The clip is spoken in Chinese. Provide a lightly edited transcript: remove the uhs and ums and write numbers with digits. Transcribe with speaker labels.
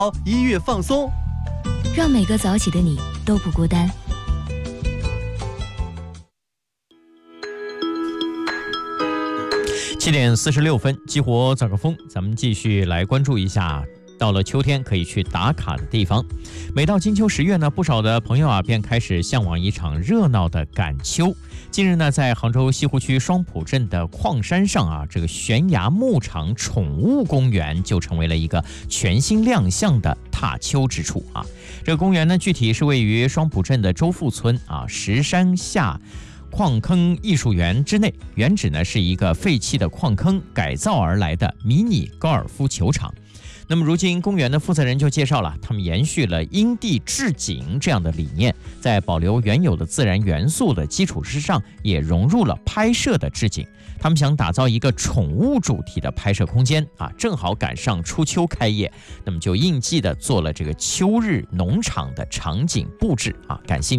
Speaker 1: 音乐放松，
Speaker 2: 让每个早起的你都不孤单。
Speaker 3: 7点46分，激活早高峰，咱们继续来关注一下。到了秋天可以去打卡的地方，每到金秋10月呢，不少的朋友啊便开始向往一场热闹的赶秋。近日呢，在杭州西湖区双浦镇的矿山上啊，这个悬崖牧场宠物公园就成为了一个全新亮相的踏秋之处啊。这个公园呢，具体是位于双浦镇的周富村啊石山下矿坑艺术园之内，原址呢是一个废弃的矿坑改造而来的迷你高尔夫球场。那么如今公园的负责人就介绍了，他们延续了因地制景这样的理念，在保留原有的自然元素的基础之上，也融入了拍摄的置景。他们想打造一个宠物主题的拍摄空间啊，正好赶上初秋开业，那么就应季的做了这个秋日农场的场景布置啊。感兴趣